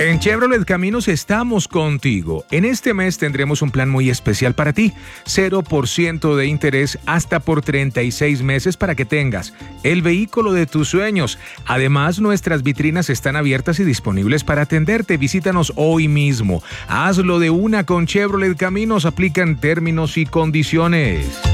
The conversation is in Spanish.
En Chevrolet Caminos estamos contigo. En este mes tendremos un plan muy especial para ti. 0% de interés hasta por 36 meses para que tengas el vehículo de tus sueños. Además, nuestras vitrinas están abiertas y disponibles para atenderte. Visítanos hoy mismo. Hazlo de una con Chevrolet Caminos. Aplican términos y condiciones.